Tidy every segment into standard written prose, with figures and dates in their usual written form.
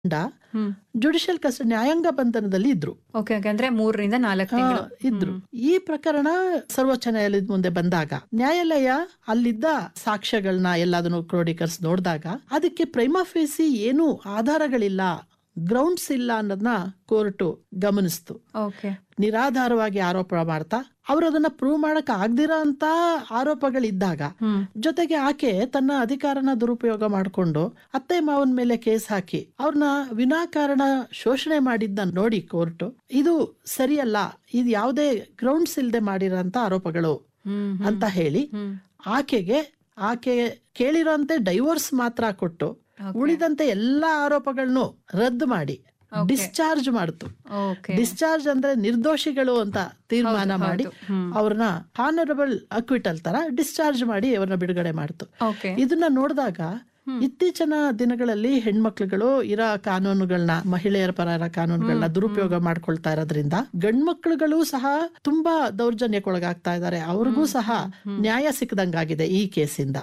Judicial custody ನ್ಯಾಯಾಂಗ ಬಂಧನದಲ್ಲಿ ಇದ್ರು. Okay, ಅಂದ್ರೆ 3 ರಿಂದ 4 ತಿಂಗಳು ಇದ್ರು. ಈ ಪ್ರಕರಣ ಸರ್ವೋಚ್ಚ ನ್ಯಾಯಾಲಯದ ಮುಂದೆ ಬಂದಾಗ ನ್ಯಾಯಾಲಯ ಅಲ್ಲಿದ್ದ ಸಾಕ್ಷ್ಯಗಳನ್ನ ಎಲ್ಲದನ್ನು ಕ್ರೋಢೀಕರಿಸಿ ನೋಡಿದಾಗ ಅದಕ್ಕೆ ಪ್ರೈಮಾ ಫೇಸಿ ಏನು ಆಧಾರಗಳಿಲ್ಲ, ಗ್ರೌಂಡ್ಸ್ ಇಲ್ಲ ಅನ್ನೋದನ್ನ ಕೋರ್ಟ್ ಗಮನಿಸ್ತು. ನಿರಾಧಾರವಾಗಿ ಆರೋಪ ಮಾಡ್ತಾ ಅವ್ರು ಅದನ್ನ ಪ್ರೂವ್ ಮಾಡಕ್ ಆಗ್ದಿರೋ ಅಂತ ಆರೋಪಗಳಿದ್ದಾಗ, ಜೊತೆಗೆ ಆಕೆ ತನ್ನ ಅಧಿಕಾರನ ದುರುಪಯೋಗ ಮಾಡ್ಕೊಂಡು ಅತ್ತೆ ಮಾವನ ಮೇಲೆ ಕೇಸ್ ಹಾಕಿ ಅವ್ರನ್ನ ವಿನಾಕಾರಣ ಶೋಷಣೆ ಮಾಡಿದ್ದ ನೋಡಿ ಕೋರ್ಟ್ ಇದು ಸರಿಯಲ್ಲ, ಇದು ಯಾವುದೇ ಗ್ರೌಂಡ್ಸ್ ಇಲ್ಲದೆ ಮಾಡಿರೋಂತ ಆರೋಪಗಳು ಅಂತ ಹೇಳಿ ಆಕೆ ಕೇಳಿರೋಂತೆ ಡೈವೋರ್ಸ್ ಮಾತ್ರ ಕೊಟ್ಟು ಉಳಿದಂತೆ ಎಲ್ಲಾ ಆರೋಪಗಳನ್ನು ರದ್ದು ಮಾಡಿ ಡಿಸ್ಚಾರ್ಜ್ ಮಾಡ್ತು. ಡಿಸ್ಚಾರ್ಜ್ ಅಂದ್ರೆ ನಿರ್ದೋಷಿಗಳು ಅಂತ ತೀರ್ಮಾನ ಮಾಡಿ ಅವ್ರನ್ನ ಹಾನರಬಲ್ ಅಕ್ವಿಟಲ್ ತರ ಡಿಸ್ಚಾರ್ಜ್ ಮಾಡಿ ಅವ್ರನ್ನ ಬಿಡುಗಡೆ ಮಾಡ್ತು. ಇದನ್ನ ನೋಡಿದಾಗ ಇತ್ತೀಚಿನ ದಿನಗಳಲ್ಲಿ ಹೆಣ್ಮಕ್ಳುಗಳು ಇರೋ ಕಾನೂನುಗಳನ್ನ, ಮಹಿಳೆಯರ ಪರ ಕಾನೂನುಗಳನ್ನ ದುರುಪಯೋಗ ಮಾಡ್ಕೊಳ್ತಾ ಇರೋದ್ರಿಂದ ಗಂಡ್ಮಕ್ಳುಗಳು ಸಹ ತುಂಬಾ ದೌರ್ಜನ್ಯಕ್ಕೊಳಗಾಗ್ತಾ ಇದ್ದಾರೆ. ಅವ್ರಿಗೂ ಸಹ ನ್ಯಾಯ ಸಿಕ್ಕದಂಗಾಗಿದೆ ಈ ಕೇಸಿಂದ.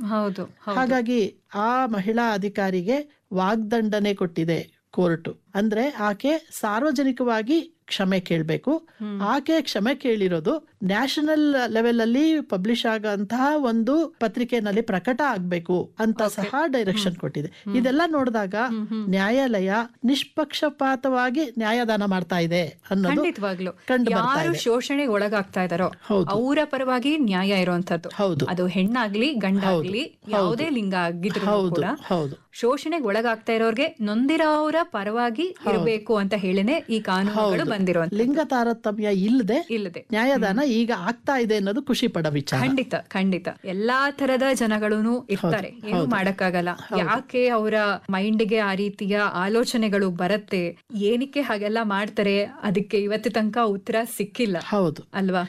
ಹಾಗಾಗಿ ಆ ಮಹಿಳಾ ಅಧಿಕಾರಿಗೆ ವಾಗ್ದಂಡನೆ ಕೊಟ್ಟಿದೆ ಕೋರ್ಟ್. ಅಂದ್ರೆ ಆಕೆ ಸಾರ್ವಜನಿಕವಾಗಿ ಕ್ಷಮೆ ಕೇಳಬೇಕು. ಆಕೆ ಕ್ಷಮೆ ಕೇಳಿರೋದು ನ್ಯಾಷನಲ್ ಲೆವೆಲ್ ಅಲ್ಲಿ ಪಬ್ಲಿಷ್ ಆಗಂತಹ ಒಂದು ಪತ್ರಿಕೆನಲ್ಲಿ ಪ್ರಕಟ ಆಗ್ಬೇಕು ಅಂತ ಸಹ ಡೈರೆಕ್ಷನ್ ಕೊಟ್ಟಿದೆ. ಇದೆಲ್ಲ ನೋಡಿದಾಗ ನ್ಯಾಯಾಲಯ ನಿಷ್ಪಕ್ಷಪಾತವಾಗಿ ನ್ಯಾಯದಾನ ಮಾಡ್ತಾ ಇದೆ ಅನ್ನೋದು ಕಂಡು ಬರ್ತಾ ಇದೆ. ಶೋಷಣೆಗೆ ಒಳಗಾಗ್ತಾ ಇದಾರೋ ಅವರ ಪರವಾಗಿ ನ್ಯಾಯ ಇರುವಂತದ್ದು. ಅದು ಹೆಣ್ಣಾಗ್ಲಿ ಗಂಡಾಗ್ಲಿ ಯಾವುದೇ ಲಿಂಗ ಆಗಿದ್ರು ಕೂಡ ಶೋಷಣೆಗೆ ಒಳಗಾಗ್ತಾ ಇರೋರ್ಗೆ ನೊಂದಿರೋರ ಪರವಾಗಿ ಇರಬೇಕು ಅಂತ ಹೇಳಿನೇ ಈ ಕಾನೂನುಗಳು ಬಂದಿರುವಂತ. ಲಿಂಗ ತಾರತಮ್ಯ ಇಲ್ಲದೆ ನ್ಯಾಯದಾನ ಈಗ ಆಗ್ತಾ ಇದೆ ಅನ್ನೋದು ಖುಷಿ ಪಡೋ ವಿಚಾರ. ಖಂಡಿತ ಎಲ್ಲಾ ತರದ ಜನಗಳೂ ಇರ್ತಾರೆ, ಏನು ಮಾಡಕ್ಕಾಗಲ್ಲ. ಯಾಕೆ ಅವರ ಮೈಂಡ್ಗೆ ಆ ರೀತಿಯ ಆಲೋಚನೆಗಳು ಬರುತ್ತೆ, ಏನಕ್ಕೆ ಹಾಗೆಲ್ಲ ಮಾಡ್ತಾರೆ, ಅದಕ್ಕೆ ಇವತ್ತು ತನಕ ಉತ್ತರ ಸಿಕ್ಕಿಲ್ಲ. ಹೌದು ಅಲ್ವಾ?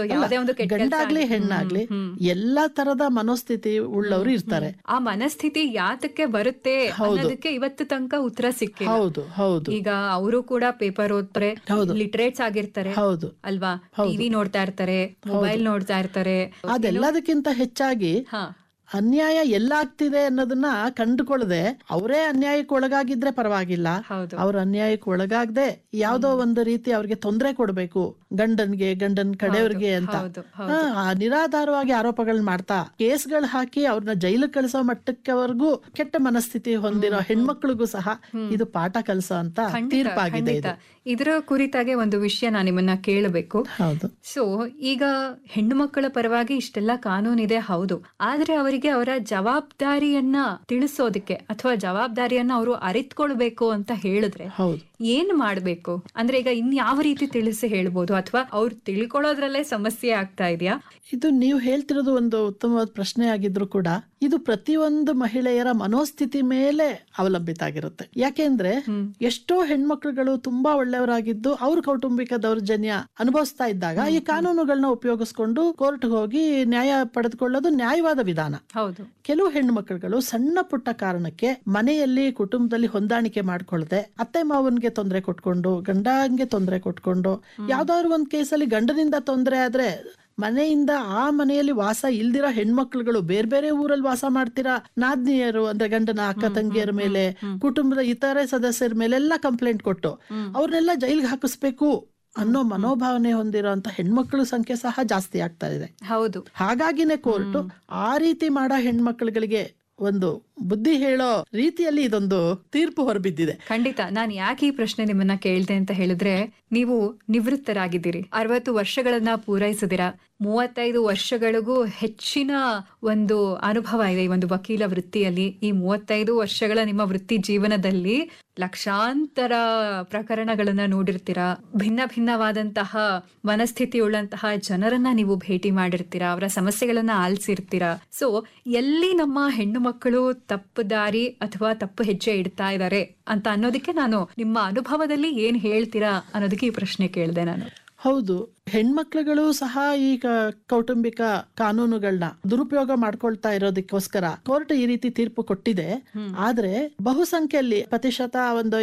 ಗಂಡಾಗ್ಲಿ ಹೆಣ್ಣಾಗ್ಲಿ ಎಲ್ಲಾ ತರದ ಮನೋಸ್ಥಿತಿ ಉಳ್ಳವರು ಇರ್ತಾರೆ. ಆ ಮನಸ್ಥಿತಿ ಯಾತಕ್ಕೆ ಬರುತ್ತೆ ಅನ್ನೋದಕ್ಕೆ ಇವತ್ತು ತನಕ ಉತ್ತರ ಸಿಕ್ಕಿಲ್ಲ. ಈಗ ಅವರು ಕೂಡ ಪೇಪರ್ ಓದ್ತಾರೆ, ಲಿಟ್ರೇಟ್ಸ್ ಆಗಿರ್ತಾರೆ ಅಲ್ವಾ, ಟಿವಿ ನೋಡ್ತಾ ಇರ್ತಾರೆ, ಮೊಬೈಲ್ ನೋಡ್ತಾ ಇರ್ತಾರೆ. ಅದೆಲ್ಲದಕ್ಕಿಂತ ಹೆಚ್ಚಾಗಿ ಅನ್ಯಾಯ ಎಲ್ಲಾಗ್ತಿದೆ ಅನ್ನೋದನ್ನ ಕಂಡುಕೊಳ್ಳದೆ ಅವರೇ ಅನ್ಯಾಯಕ್ಕೆ ಒಳಗಾಗಿದ್ರೆ ಪರವಾಗಿಲ್ಲ, ಅವ್ರ ಅನ್ಯಾಯಕ್ಕೆ ಒಳಗಾಗದೆ ಯಾವ್ದೋ ಒಂದು ರೀತಿ ಅವ್ರಿಗೆ ತೊಂದರೆ ಕೊಡ್ಬೇಕು ಗಂಡನ್ ಕಡೆಯವ್ರಿಗೆ ಅಂತ ನಿರಾಧಾರವಾಗಿ ಆರೋಪಗಳನ್ನ ಮಾಡ್ತಾ ಕೇಸ್ಗಳು ಹಾಕಿ ಅವ್ರನ್ನ ಜೈಲು ಕಳಿಸೋ ಮಟ್ಟಕ್ಕವರೆಗೂ ಕೆಟ್ಟ ಮನಸ್ಥಿತಿ ಹೊಂದಿರೋ ಹೆಣ್ಮಕ್ಳಿಗೂ ಸಹ ಇದು ಪಾಠ ಕಲಿಸೋ ಅಂತ ತೀರ್ಪಾಗಿದೆ. ಇದರ ಕುರಿತಾಗೆ ಒಂದು ವಿಷಯ ನಾನು ನಿಮ್ಮನ್ನ ಕೇಳಬೇಕು. ಸೊ ಈಗ ಹೆಣ್ಣು ಮಕ್ಕಳ ಪರವಾಗಿ ಇಷ್ಟೆಲ್ಲ ಕಾನೂನಿದೆ, ಹೌದು, ಆದ್ರೆ ಅವರಿಗೆ ಅವರ ಜವಾಬ್ದಾರಿಯನ್ನ ತಿಳಿಸೋದಕ್ಕೆ ಅಥವಾ ಜವಾಬ್ದಾರಿಯನ್ನ ಅವರು ಅರಿತ್ಕೊಳ್ಬೇಕು ಅಂತ ಹೇಳಿದ್ರೆ ಏನ್ ಮಾಡ್ಬೇಕು? ಅಂದ್ರೆ ಈಗ ಯಾವ ರೀತಿ ತಿಳಿಸಿ ಹೇಳ್ಬೋದು, ಅಥವಾ ಅವ್ರು ತಿಳ್ಕೊಳ್ಳೋದ್ರಲ್ಲೇ ಸಮಸ್ಯೆ ಆಗ್ತಾ ಇದೆಯಾ? ಇದು ನೀವು ಹೇಳ್ತಿರೋದು ಒಂದು ಉತ್ತಮವಾದ ಪ್ರಶ್ನೆ ಆಗಿದ್ರು ಕೂಡ ಇದು ಪ್ರತಿಯೊಂದು ಮಹಿಳೆಯರ ಮನೋಸ್ಥಿತಿ ಮೇಲೆ ಅವಲಂಬಿತ ಆಗಿರುತ್ತೆ. ಯಾಕೆಂದ್ರೆ ಎಷ್ಟೋ ಹೆಣ್ಮಕ್ಳುಗಳು ತುಂಬಾ ಒಳ್ಳೆಯವರಾಗಿದ್ದು ಅವ್ರ ಕೌಟುಂಬಿಕ ದೌರ್ಜನ್ಯ ಅನುಭವಿಸ್ತಾ ಇದ್ದಾಗ ಈ ಕಾನೂನುಗಳನ್ನ ಉಪಯೋಗಿಸ್ಕೊಂಡು ಕೋರ್ಟ್ ಹೋಗಿ ನ್ಯಾಯ ಪಡೆದುಕೊಳ್ಳೋದು ನ್ಯಾಯವಾದ ವಿಧಾನ. ಕೆಲವು ಹೆಣ್ಮಕ್ಳುಗಳು ಸಣ್ಣ ಪುಟ್ಟ ಕಾರಣಕ್ಕೆ ಮನೆಯಲ್ಲಿ ಕುಟುಂಬದಲ್ಲಿ ಹೊಂದಾಣಿಕೆ ಮಾಡ್ಕೊಳ್ದೆ ಅತ್ತೆ ಮಾವನ್ಗೆ ತೊಂದರೆ ಕೊಟ್ಕೊಂಡು ಗಂಡಂಗೆ ತೊಂದರೆ ಕೊಟ್ಕೊಂಡು ಯಾವ್ದಾದ್ರು ಒಂದ್ ಕೇಸಲ್ಲಿ ಗಂಡನಿಂದ ತೊಂದರೆ ಆದ್ರೆ ಮನೆಯಿಂದ ಆ ಮನೆಯಲ್ಲಿ ವಾಸ ಇಲ್ದಿರೋ ಹೆಣ್ಮಕ್ಳುಗಳು ಬೇರೆ ಬೇರೆ ಊರಲ್ಲಿ ವಾಸ ಮಾಡ್ತಿರಾ ನಾದ್ನಿಯರು ಅಂದ್ರೆ ಗಂಡನ ಅಕ್ಕ ತಂಗಿಯರ ಮೇಲೆ, ಕುಟುಂಬದ ಇತರೆ ಸದಸ್ಯರ ಮೇಲೆಲ್ಲ ಕಂಪ್ಲೇಂಟ್ ಕೊಟ್ಟು ಅವ್ರನ್ನೆಲ್ಲ ಜೈಲ್ಗೆ ಹಾಕಿಸ್ಬೇಕು ಅನ್ನೋ ಮನೋಭಾವನೆ ಹೊಂದಿರೋ ಅಂತ ಹೆಣ್ಮಕ್ಳ ಸಂಖ್ಯೆ ಸಹ ಜಾಸ್ತಿ ಆಗ್ತಾ ಇದೆ. ಹಾಗಾಗಿನೇ ಕೋರ್ಟ್ ಆ ರೀತಿ ಮಾಡೋ ಹೆಣ್ಮಕ್ಳುಗಳಿಗೆ ಒಂದು ಬುದ್ಧಿ ಹೇಳೋ ರೀತಿಯಲ್ಲಿ ಇದೊಂದು ತೀರ್ಪು ಹೊರಬಿದ್ದಿದೆ. ಖಂಡಿತ. ನಾನು ಯಾಕೆ ಈ ಪ್ರಶ್ನೆ ನಿಮ್ಮನ್ನ ಕೇಳ್ದೆ ಅಂತ ಹೇಳಿದ್ರೆ, ನೀವು ನಿವೃತ್ತರಾಗಿದ್ದೀರಿ, 60 ವರ್ಷಗಳನ್ನ ಪೂರೈಸಿದಿರಾ, 35 ವರ್ಷಗಳಿಗೂ ಹೆಚ್ಚಿನ ಒಂದು ಅನುಭವ ಇದೆ ಈ ಒಂದು ವಕೀಲ ವೃತ್ತಿಯಲ್ಲಿ. ಈ 35 ವರ್ಷಗಳ ನಿಮ್ಮ ವೃತ್ತಿ ಜೀವನದಲ್ಲಿ ಲಕ್ಷಾಂತರ ಪ್ರಕರಣಗಳನ್ನ ನೋಡಿರ್ತೀರಾ, ಭಿನ್ನ ಭಿನ್ನವಾದಂತಹ ಮನಸ್ಥಿತಿ ಉಳ್ಳಂತಹ ಜನರನ್ನ ನೀವು ಭೇಟಿ ಮಾಡಿರ್ತೀರಾ, ಅವರ ಸಮಸ್ಯೆಗಳನ್ನ ಆಲಿಸಿರ್ತೀರಾ. ಸೊ ಎಲ್ಲಿ ನಮ್ಮ ಹೆಣ್ಣು ಮಕ್ಕಳು ತಪ್ಪು ದಾರಿ ಅಥವಾ ತಪ್ಪು ಹೆಜ್ಜೆ ಇಡ್ತಾ ಇದ್ದಾರೆ ಅಂತ ಅನ್ನೋದಕ್ಕೆ ನಾನು ನಿಮ್ಮ ಅನುಭವದಲ್ಲಿ ಏನ್ ಹೇಳ್ತೀರಾ ಅನ್ನೋದಕ್ಕೆ ಈ ಪ್ರಶ್ನೆ ಕೇಳಿದೆ ನಾನು. ಹೌದು, ಹೆಣ್ಮಕ್ಳುಗಳು ಸಹ ಈ ಕೌಟುಂಬಿಕ ಕಾನೂನುಗಳನ್ನ ದುರುಪಯೋಗ ಮಾಡ್ಕೊಳ್ತಾ ಇರೋದಕ್ಕೋಸ್ಕರ ಕೋರ್ಟ್ ಈ ರೀತಿ ತೀರ್ಪು ಕೊಟ್ಟಿದೆ. ಆದ್ರೆ ಬಹುಸಂಖ್ಯೆಯಲ್ಲಿ ಪ್ರತಿಶತ ಒಂದು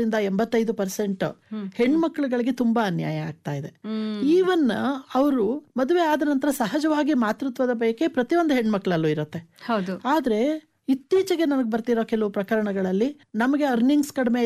80-85% ಹೆಣ್ಮಕ್ಳುಗಳಿಗೆ ತುಂಬಾ ಅನ್ಯಾಯ ಆಗ್ತಾ ಇದೆ. ಈವನ್ ಅವರು ಮದುವೆ ಆದ ನಂತರ ಸಹಜವಾಗಿ ಮಾತೃತ್ವದ ಬಯಕೆ ಪ್ರತಿಯೊಂದು ಹೆಣ್ಮಕ್ಳಲ್ಲೂ ಇರುತ್ತೆ. ಆದ್ರೆ ಇತ್ತೀಚೆಗೆ ನನಗೆ ಬರ್ತಿರೋ ಕೆಲವು ಪ್ರಕರಣಗಳಲ್ಲಿ ನಮಗೆ ಅರ್ನಿಂಗ್ಸ್ ಕಡಿಮೆ